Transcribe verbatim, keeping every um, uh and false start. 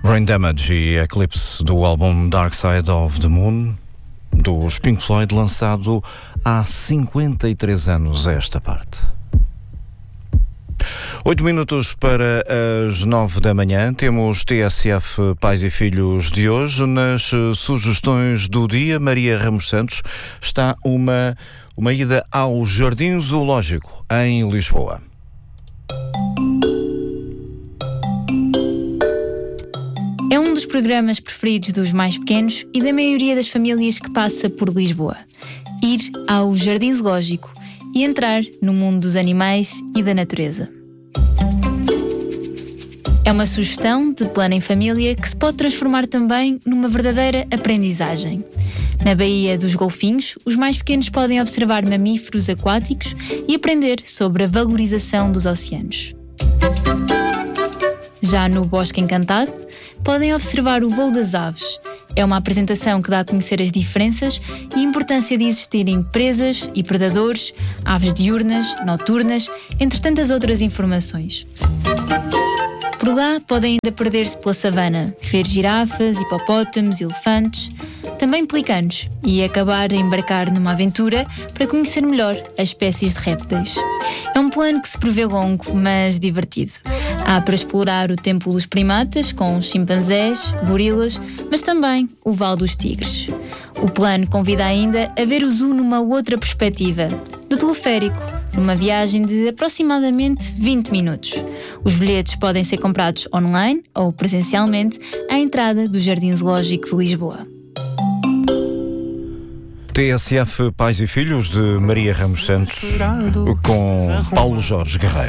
Brain Damage e Eclipse do álbum Dark Side of the Moon dos Pink Floyd, lançado há cinquenta e três anos a esta parte. Oito minutos para as nove da manhã. Temos T S F Pais e Filhos de hoje. Nas sugestões do dia, Maria Ramos Santos, está uma, uma ida ao Jardim Zoológico em Lisboa. É um dos programas preferidos dos mais pequenos e da maioria das famílias que passa por Lisboa. Ir ao Jardim Zoológico e entrar no mundo dos animais e da natureza. É uma sugestão de plano em família que se pode transformar também numa verdadeira aprendizagem. Na Baía dos Golfinhos, os mais pequenos podem observar mamíferos aquáticos e aprender sobre a valorização dos oceanos. Já no Bosque Encantado, podem observar o voo das aves. É uma apresentação que dá a conhecer as diferenças e a importância de existirem presas e predadores, aves diurnas, noturnas, entre tantas outras informações. Por lá podem ainda perder-se pela savana, ver girafas, hipopótamos, elefantes, também pelicanos, e acabar a embarcar numa aventura para conhecer melhor as espécies de répteis. É um plano que se prevê longo, mas divertido. Há para explorar o Templo dos Primatas, com chimpanzés, gorilas, mas também o Vale dos Tigres. O plano convida ainda a ver o zoo numa outra perspectiva, do teleférico, numa viagem de aproximadamente vinte minutos. Os bilhetes podem ser comprados online ou presencialmente à entrada do Jardim Zoológico de Lisboa. T S F Pais e Filhos, de Maria Ramos Santos, com Paulo Jorge Guerreiro.